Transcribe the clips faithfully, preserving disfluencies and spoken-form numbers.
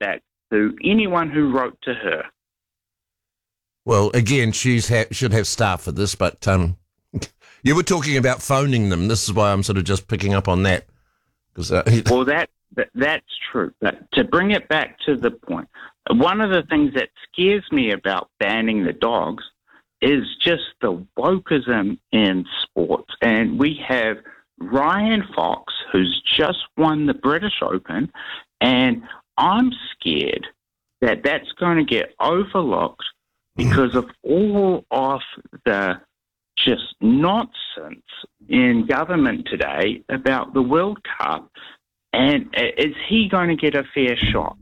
back to anyone who wrote to her. Well, again, she's ha- should have staff for this, but um, you were talking about phoning them. This is why I'm sort of just picking up on that. Cause, uh, well, that, that that's true. But to bring it back to the point, one of the things that scares me about banning the dogs is just the wokeism in sports. And we have Ryan Fox, who's just won the British Open, and I'm scared that that's going to get overlooked because of all of the just nonsense in government today about the World Cup. And is he going to get a fair shot?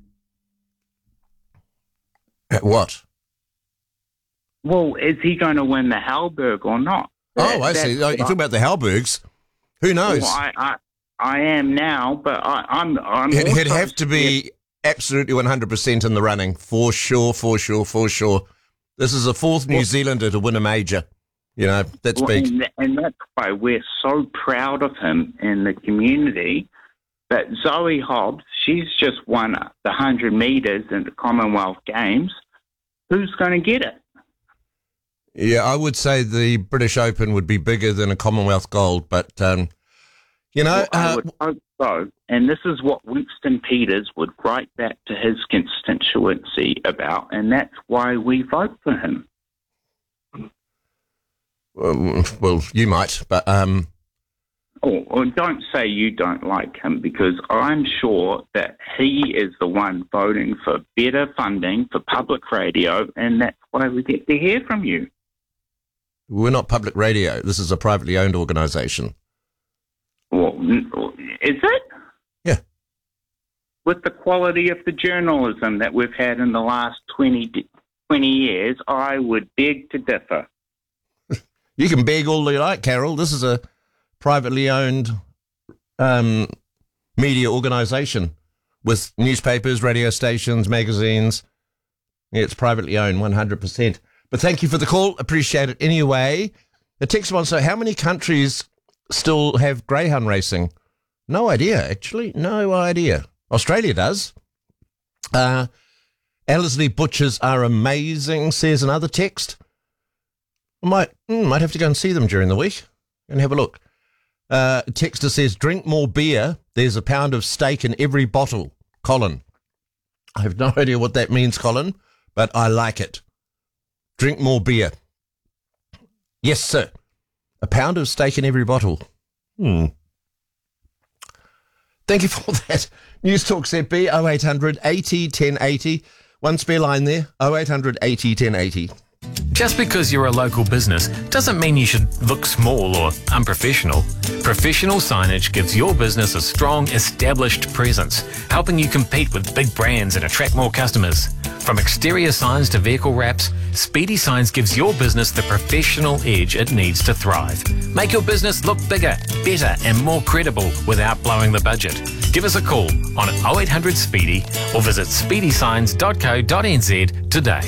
At what? Well, is he going to win the Halberg or not? Oh, That- I see. Oh, you're talking about the Halbergs. Who knows? Well, I, I, I am now, but I, I'm. I'm It, it'd also have to be absolutely one hundred percent in the running, for sure, for sure, for sure. This is the fourth New Well- Zealander to win a major. You know, that's Well, big. and, and that's why we're so proud of him in the community. But Zoe Hobbs, she's just won the one hundred metres in the Commonwealth Games. Who's going to get it? Yeah, I would say the British Open would be bigger than a Commonwealth Gold, but, um, you know... Well, I uh, would hope so. And this is what Winston Peters would write back to his constituency about, and that's why we vote for him. um, well, you might, but... Um, Or, or don't say you don't like him, because I'm sure that he is the one voting for better funding for public radio, and that's why we get to hear from you. we're not public radio. This is a privately owned organisation. Well, n- is it? Yeah. With the quality of the journalism that we've had in the last twenty, twenty years, I would beg to differ. You can beg all you like, Carol. This is a privately owned um, media organisation with newspapers, radio stations, magazines. Yeah, it's privately owned, one hundred percent. But thank you for the call. Appreciate it anyway. The text one, so how many countries still have greyhound racing? No idea, actually. No idea. Australia does. Uh, Ellerslie butchers are amazing, says another text. I might, mm, might have to go and see them during the week and have a look. Uh, texter says, drink more beer. There's a pound of steak in every bottle. Colin. I have no idea what that means, Colin, but I like it. Drink more beer. Yes, sir. A pound of steak in every bottle. Hmm. Thank you for that. News Talk Z B, oh eight hundred eighty ten eighty. One spare line there, oh eight hundred eighty ten eighty. Just because you're a local business doesn't mean you should look small or unprofessional. Professional signage gives your business a strong, established presence, helping you compete with big brands and attract more customers. From exterior signs to vehicle wraps, Speedy Signs gives your business the professional edge it needs to thrive. Make your business look bigger, better and more credible without blowing the budget. Give us a call on oh eight hundred Speedy or visit speedy signs dot co dot n z today.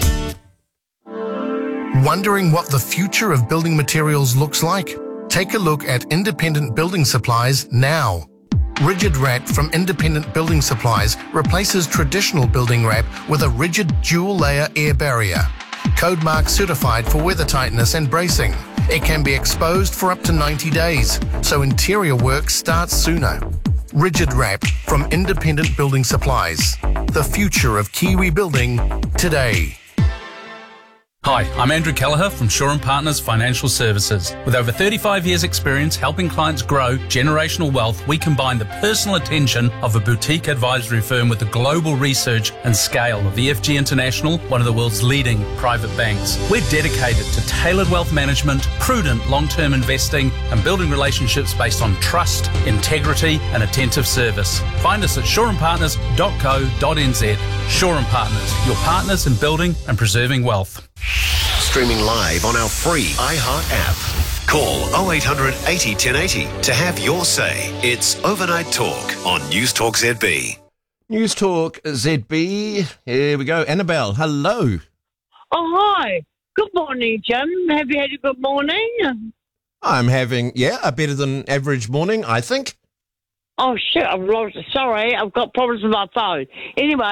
Wondering what the future of building materials looks like? Take a look at Independent Building Supplies now. Rigid Wrap from Independent Building Supplies replaces traditional building wrap with a rigid dual-layer air barrier. Code Mark certified for weather tightness and bracing. It can be exposed for up to ninety days, so interior work starts sooner. Rigid Wrap from Independent Building Supplies. The future of Kiwi building today. Hi, I'm Andrew Kelleher from Shaw and Partners Financial Services. With over thirty-five years experience helping clients grow generational wealth, we combine the personal attention of a boutique advisory firm with the global research and scale of E F G International, one of the world's leading private banks. We're dedicated to tailored wealth management, prudent long-term investing, and building relationships based on trust, integrity, and attentive service. Find us at shaw and partners dot co dot n z. Shaw and Partners, your partners in building and preserving wealth. Streaming live on our free iHeart app. Call oh eight hundred eighty ten eighty to have your say. It's Overnight Talk on News Talk Z B. News Talk Z B. Here we go. Annabelle, hello. Oh, hi. Good morning, Jim. Have you had a good morning? I'm having, yeah, a better than average morning, I think. Oh, shit. I'm lost. Sorry. I've got problems with my phone. Anyway.